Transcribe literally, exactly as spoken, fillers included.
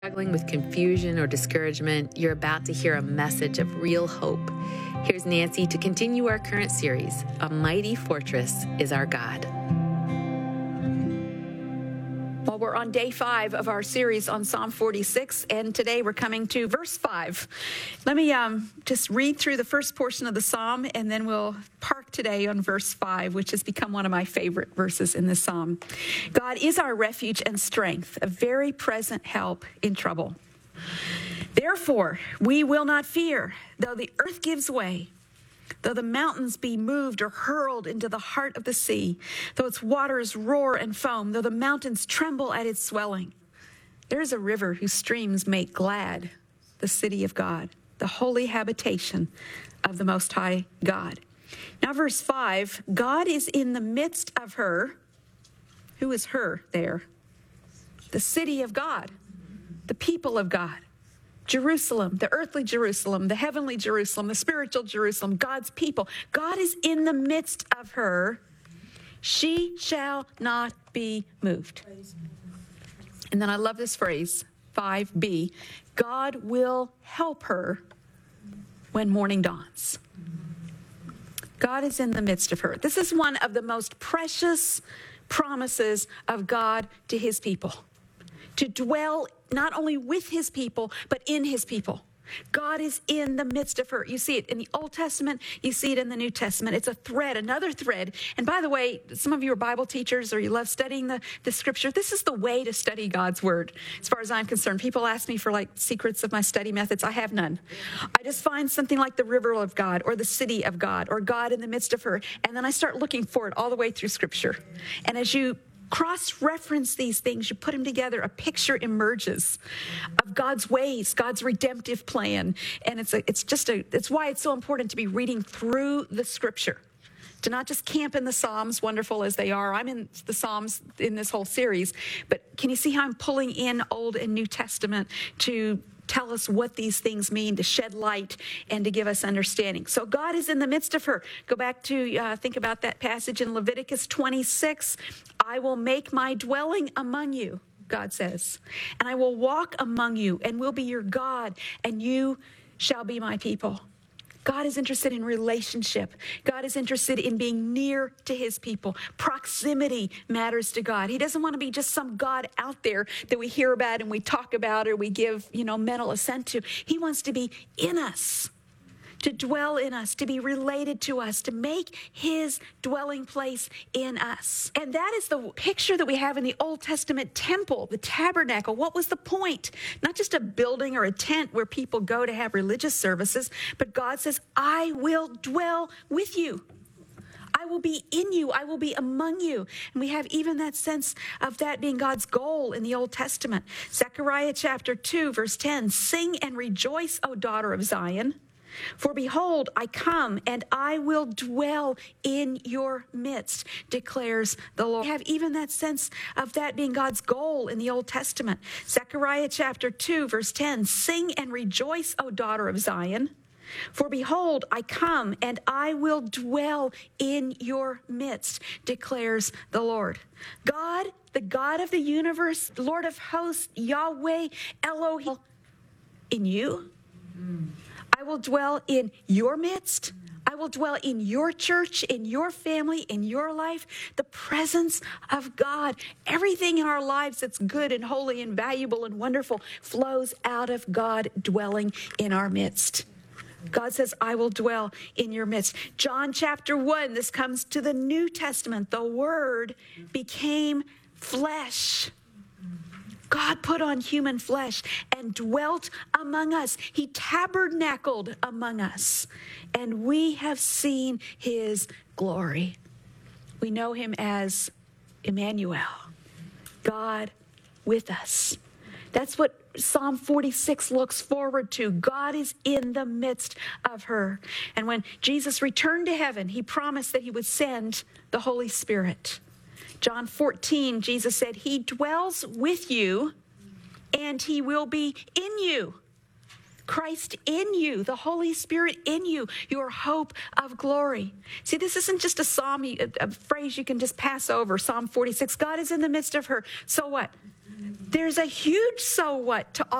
Struggling with confusion or discouragement, you're about to hear a message of real hope. Here's Nancy to continue our current series, A Mighty Fortress is Our God. Well, we're on day five of our series on Psalm forty-six, and today we're coming to verse five. Let me um, just read through the first portion of the psalm, and then we'll park today on verse five, which has become one of my favorite verses in this psalm. God is our refuge and strength, a very present help in trouble. Therefore, we will not fear, though the earth gives way, though the mountains be moved or hurled into the heart of the sea, though its waters roar and foam, though the mountains tremble at its swelling. There is a river whose streams make glad the city of God, the holy habitation of the Most High God. Now, verse five, God is in the midst of her. Who is her there? The city of God, the people of God. Jerusalem, the earthly Jerusalem, the heavenly Jerusalem, the spiritual Jerusalem, God's people. God is in the midst of her. She shall not be moved. And then I love this phrase, five b, God will help her when morning dawns. God is in the midst of her. This is one of the most precious promises of God to his people. To dwell not only with his people, but in his people. God is in the midst of her. You see it in the Old Testament. You see it in the New Testament. It's a thread, another thread. And by the way, some of you are Bible teachers or you love studying the, the scripture. This is the way to study God's word, as far as I'm concerned. People ask me for like secrets of my study methods. I have none. I just find something like the river of God or the city of God or God in the midst of her. And then I start looking for it all the way through scripture. And as you cross-reference these things, you put them together, a picture emerges of God's ways, God's redemptive plan. And it's a, it's just a, it's why it's so important to be reading through the scripture, to not just camp in the Psalms, wonderful as they are. I'm in the Psalms in this whole series, but can you see how I'm pulling in Old and New Testament to tell us what these things mean, to shed light and to give us understanding. So God is in the midst of her. Go back to uh, think about that passage in Leviticus twenty-six. I will make my dwelling among you, God says, and I will walk among you and will be your God, and you shall be my people. God is interested in relationship. God is interested in being near to his people. Proximity matters to God. He doesn't want to be just some God out there that we hear about and we talk about or we give, you know, mental assent to. He wants to be in us, to dwell in us, to be related to us, to make his dwelling place in us. And that is the picture that we have in the Old Testament temple, the tabernacle. What was the point? Not just a building or a tent where people go to have religious services, but God says, I will dwell with you. I will be in you. I will be among you. And we have even that sense of that being God's goal in the Old Testament. Zechariah chapter two, verse ten, sing and rejoice, O daughter of Zion. For behold, I come, and I will dwell in your midst, declares the Lord. We have even that sense of that being God's goal in the Old Testament. Zechariah chapter two, verse ten, sing and rejoice, O daughter of Zion. For behold, I come, and I will dwell in your midst, declares the Lord. God, the God of the universe, Lord of hosts, Yahweh, Elohim, in you. Mm. I will dwell in your midst. I will dwell in your church, in your family, in your life. The presence of God. Everything in our lives that's good and holy and valuable and wonderful flows out of God dwelling in our midst. God says, I will dwell in your midst. John chapter one, this comes to the New Testament. The Word became flesh. God put on human flesh and dwelt among us. He tabernacled among us, and we have seen his glory. We know him as Emmanuel, God with us. That's what Psalm forty-six looks forward to. God is in the midst of her. And when Jesus returned to heaven, he promised that he would send the Holy Spirit. John fourteen, Jesus said, he dwells with you and he will be in you. Christ in you, the Holy Spirit in you, your hope of glory. See, this isn't just a psalm, a, a phrase you can just pass over, Psalm forty-six. God is in the midst of her. So what? There's a huge so what to